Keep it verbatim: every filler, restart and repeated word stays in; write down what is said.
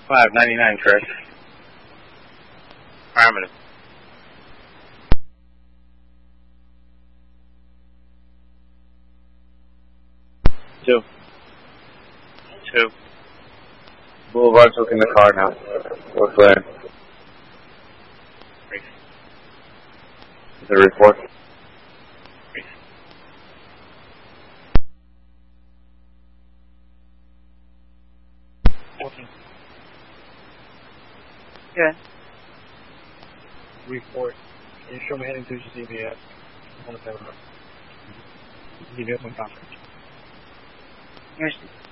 five ninety-nine, correct? Affirmative. Two. Two. Boulevard's looking the car now. We're clear. Three. The report. Three. Fourteen. Yeah. Report. Can you show me heading to C B S? I want to tell you. Give you some conference. Here's